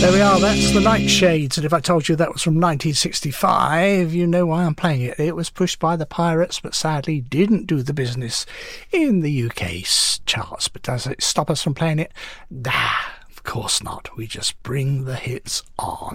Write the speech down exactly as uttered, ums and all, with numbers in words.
There we are, that's the Nightshades, and if I told you that was from nineteen sixty-five, you know why I'm playing it. It was pushed by the Pirates, but sadly didn't do the business in the U K charts. But does it stop us from playing it? Nah, of course not. We just bring the hits on.